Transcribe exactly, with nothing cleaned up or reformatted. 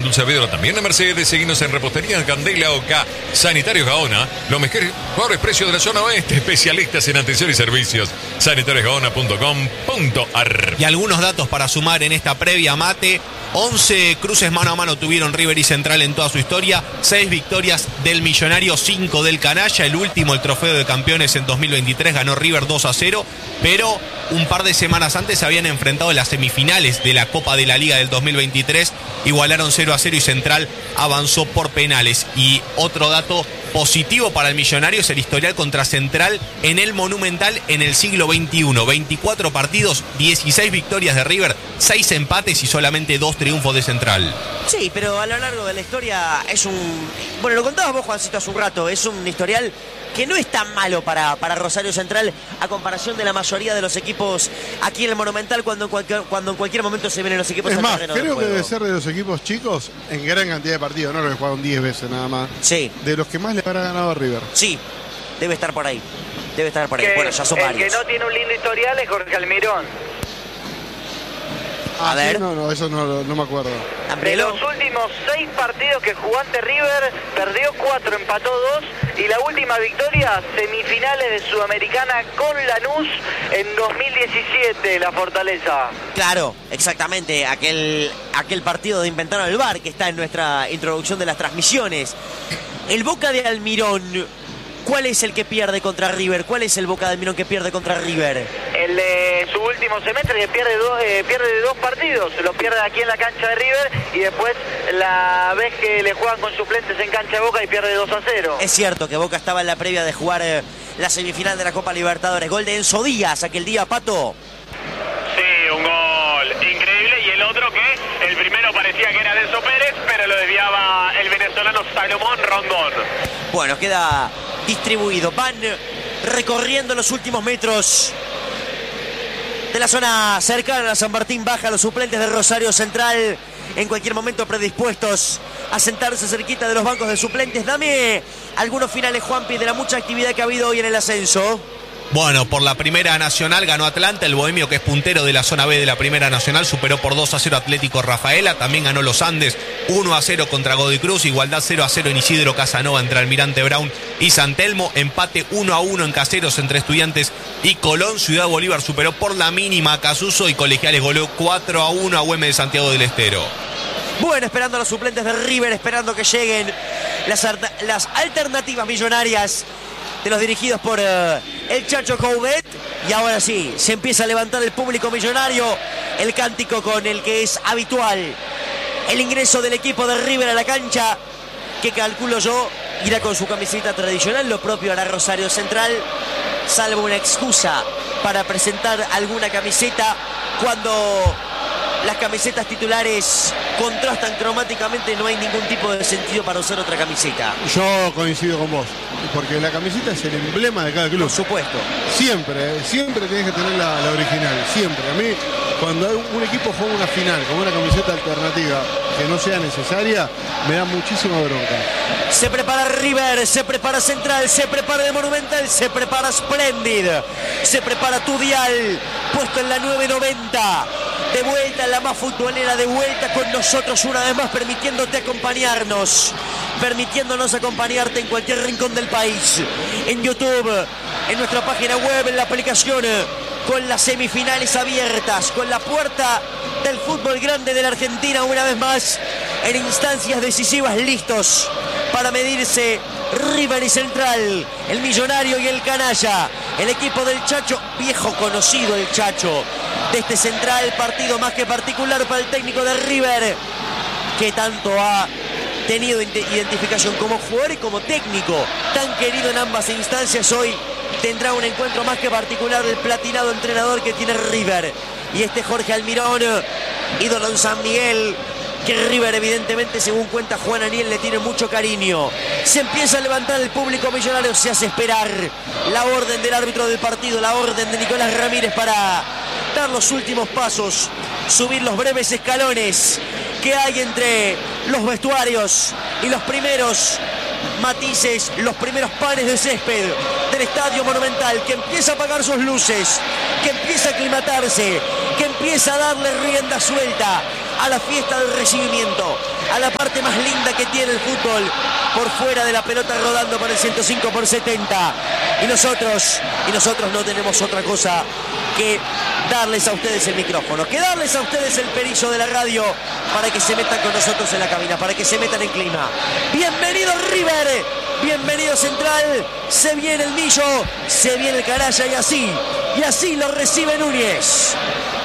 Dulce Vidro también en Mercedes. Seguimos en Repostería Candela Oca. Sanitarios Gaona. Los mejores, mejores precios de la zona oeste. Especialistas en atención y servicios. sanitarios gaona punto com punto ar. Y algunos datos para sumar en esta previa, Mate. once cruces mano a mano tuvieron River y Central en toda su historia. seis victorias del Millonario, cinco del Canalla. El último, el Trofeo de Campeones en dos mil veintitrés, ganó River dos a cero. Pero un par de semanas antes se habían enfrentado en las semifinales de la Copa de la Liga del dos mil veintitrés. Igualaron cero a cero y Central avanzó por penales. Y otro dato positivo para el Millonario es el historial contra Central en el Monumental en el siglo veintiuno. veinticuatro partidos, dieciséis victorias de River, seis empates y solamente dos triunfos de Central. Sí, pero a lo largo de la historia es un... Bueno, lo contabas vos, Juancito, hace un rato. Es un historial que no es tan malo para, para Rosario Central a comparación de la mayoría de los equipos aquí en el Monumental cuando en cualquier, cuando en cualquier momento se vienen los equipos es al más, terreno del creo que juego. debe ser de los equipos chicos en gran cantidad de partidos, no los que jugaron diez veces nada más. Sí. De los que más le habrá ganado a River. Sí, debe estar por ahí. Debe estar por ahí. Que Bueno, ya son el varios. que no tiene un lindo historial es Jorge Almirón. Ah, A ver. sí, no, no, eso no, no me acuerdo. De Ambrelo. los últimos seis partidos que jugó ante River, perdió cuatro, empató dos y la última victoria, semifinales de Sudamericana con Lanús en dos mil diecisiete, la Fortaleza. Claro, exactamente. Aquel, aquel partido de Inventaron el Bar que está en nuestra introducción de las transmisiones. El Boca de Almirón, ¿cuál es el que pierde contra River? ¿Cuál es el Boca de Almirón que pierde contra River? El de su último semestre que pierde dos, eh, pierde dos partidos, lo pierde aquí en la cancha de River y después la vez que le juegan con suplentes en cancha de Boca y pierde dos a cero. Es cierto que Boca estaba en la previa de jugar eh, la semifinal de la Copa Libertadores. Gol de Enzo Díaz aquel día, Pato. Sí, un gol increíble y el otro que el primero parecía que era de Enzo Pérez, pero lo desviaba el venezolano Salomón Rondón. Bueno, queda distribuido. Van recorriendo los últimos metros de la zona cercana a San Martín. Baja los suplentes de Rosario Central en cualquier momento predispuestos a sentarse cerquita de los bancos de suplentes. Dame algunos finales, Juanpi, de la mucha actividad que ha habido hoy en el ascenso. Bueno, por la Primera Nacional ganó Atlanta, el bohemio que es puntero de la zona B de la Primera Nacional, superó por dos a cero Atlético Rafaela, también ganó Los Andes uno a cero contra Godoy Cruz, igualdad cero a cero en Isidro Casanova entre Almirante Brown y San Telmo, empate uno a uno en Caseros entre Estudiantes y Colón, Ciudad Bolívar superó por la mínima a Casuso y Colegiales goleó cuatro a uno a Güemes de Santiago del Estero. Bueno, esperando a los suplentes de River, esperando que lleguen las, las alternativas millonarias de los dirigidos por uh, el Chacho Coudet. Y ahora sí, se empieza a levantar el público millonario. El cántico con el que es habitual el ingreso del equipo de River a la cancha, que calculo yo irá con su camiseta tradicional. Lo propio hará Rosario Central, salvo una excusa para presentar alguna camiseta cuando las camisetas titulares contrastan cromáticamente. No hay ningún tipo de sentido para usar otra camiseta. Yo coincido con vos, porque la camiseta es el emblema de cada club. Por supuesto. Siempre, eh, siempre tenés que tener la, la original, siempre. A mí, cuando hay un equipo juega una final con una camiseta alternativa que no sea necesaria, me da muchísima bronca. Se prepara River, se prepara Central, se prepara el Monumental, se prepara Splendid, se prepara tu dial, puesto en la nueve noventa. De vuelta, la más futbolera, de vuelta con nosotros una vez más, permitiéndote acompañarnos, permitiéndonos acompañarte en cualquier rincón del país, en YouTube, en nuestra página web, en la aplicación, con las semifinales abiertas, con la puerta del fútbol grande de la Argentina una vez más, en instancias decisivas, listos para medirse River y Central, el Millonario y el Canalla, el equipo del Chacho, viejo conocido el Chacho, de este Central, partido más que particular para el técnico de River, que tanto ha tenido identificación como jugador y como técnico, tan querido en ambas instancias. Hoy tendrá un encuentro más que particular el platinado entrenador que tiene River, y este Jorge Almirón, ídolo en San Miguel, que River evidentemente, según cuenta Juan Aniel, le tiene mucho cariño. Se empieza a levantar el público millonario, se hace esperar la orden del árbitro del partido, la orden de Nicolás Ramírez para dar los últimos pasos, subir los breves escalones que hay entre los vestuarios y los primeros matices, los primeros panes de césped del Estadio Monumental, que empieza a apagar sus luces, que empieza a aclimatarse, que empieza a darle rienda suelta a la fiesta del recibimiento. a la parte más linda que tiene el fútbol, por fuera de la pelota rodando por el ciento cinco por setenta. Y nosotros, y nosotros no tenemos otra cosa que darles a ustedes el micrófono, que darles a ustedes el perillo de la radio para que se metan con nosotros en la cabina, para que se metan en clima. Bienvenido River, bienvenido Central, se viene el Millo, se viene el Canalla y así, y así lo recibe Núñez.